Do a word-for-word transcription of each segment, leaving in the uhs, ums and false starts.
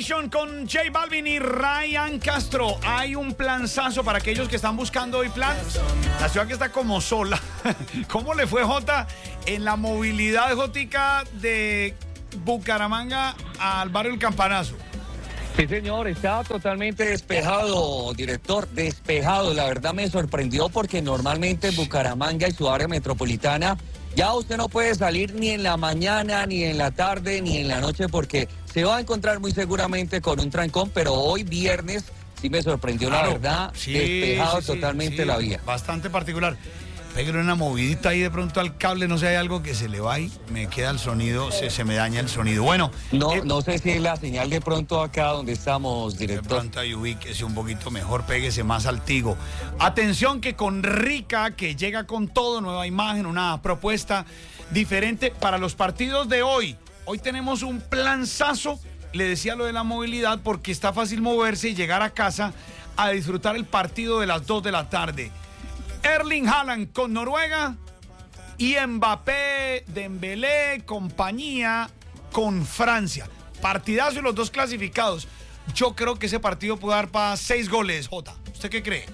Nation con J Balvin y Ryan Castro. Hay un planzazo para aquellos que están buscando hoy plan. La ciudad que está como sola. ¿Cómo le fue, Jota, en la movilidad jótica de Bucaramanga al barrio El Campanazo? Sí, señor, está totalmente despejado, director, despejado. La verdad me sorprendió porque normalmente en Bucaramanga y su área metropolitana ya usted no puede salir ni en la mañana, ni en la tarde, ni en la noche porque se va a encontrar muy seguramente con un trancón, pero hoy viernes sí me sorprendió, claro, la verdad, sí, despejado sí, sí, totalmente sí, la vía. Bastante particular. Pégale una movidita ahí de pronto al cable, no sé, hay algo que se le va y me queda el sonido, se, se me daña el sonido. Bueno. No, eh, no sé si es la señal de pronto acá donde estamos, director. De pronto ahí ubíquese un poquito mejor, péguese más altigo. Atención que con Rica, que llega con todo, nueva imagen, una propuesta diferente para los partidos de hoy. Hoy tenemos un planzazo, le decía lo de la movilidad, porque está fácil moverse y llegar a casa a disfrutar el partido de las dos de la tarde. Erling Haaland con Noruega y Mbappé, Dembélé, compañía con Francia. Partidazo y los dos clasificados. Yo creo que ese partido puede dar para seis goles, Jota. ¿Usted qué cree?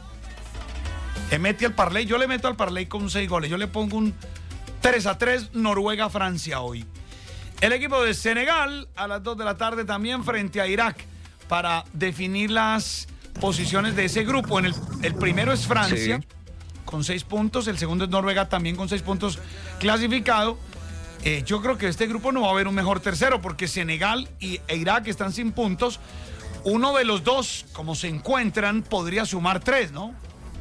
¿Le mete al parlay? Yo le meto al parlay con seis goles. Yo le pongo un tres a tres Noruega-Francia hoy. El equipo de Senegal a las dos de la tarde también frente a Irak para definir las posiciones de ese grupo. En el, el primero es Francia. Sí. Con seis puntos, el segundo es Noruega también con seis puntos clasificado. Eh, yo creo que este grupo no va a haber un mejor tercero porque Senegal y, e Irak están sin puntos. Uno de los dos, como se encuentran, podría sumar tres, ¿no?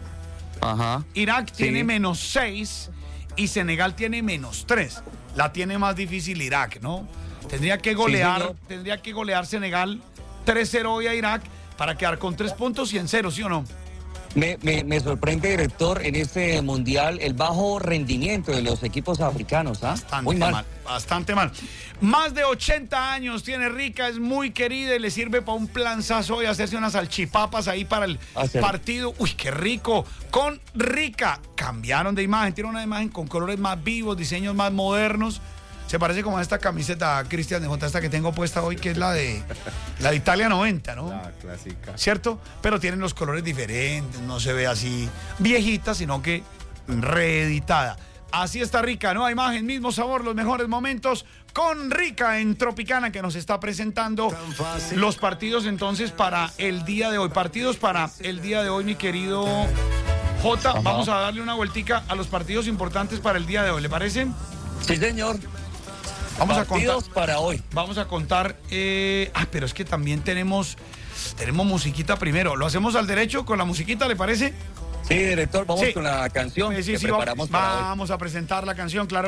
Ajá. Irak sí. tiene menos seis y Senegal tiene menos tres. La tiene más difícil Irak, ¿no? Tendría que golear, sí, tendría que golear Senegal tres cero hoy a Irak para quedar con tres puntos y en cero, ¿sí o no? Me, me, me sorprende, director, en este mundial el bajo rendimiento de los equipos africanos. ¿Ah? Bastante muy mal. mal. Bastante mal. Más de ochenta años tiene Rica, es muy querida y le sirve para un planzazo y hacerse unas salchipapas ahí para el Hacer. partido. Uy, qué rico. Con Rica. Cambiaron de imagen, tiene una imagen con colores más vivos, diseños más modernos. Se parece como a esta camiseta, Cristian, de Jota, esta que tengo puesta hoy, que es la de la de Italia noventa, ¿no? La clásica. ¿Cierto? Pero tienen los colores diferentes, no se ve así viejita, sino que reeditada. Así está Rica, nueva imagen, mismo sabor, los mejores momentos con Rica en Tropicana, que nos está presentando los partidos entonces para el día de hoy. Partidos para el día de hoy, mi querido Jota. Ajá. Vamos a darle una vueltica a los partidos importantes para el día de hoy, ¿le parece? Sí, señor. Vamos Partidos a contar para hoy. Vamos a contar. Eh, ah, pero es que también tenemos, tenemos musiquita primero. ¿Lo hacemos al derecho con la musiquita, le parece? Sí, director, vamos sí. con la canción sí, sí, que sí, preparamos vamos, para vamos hoy. a presentar la canción, claro.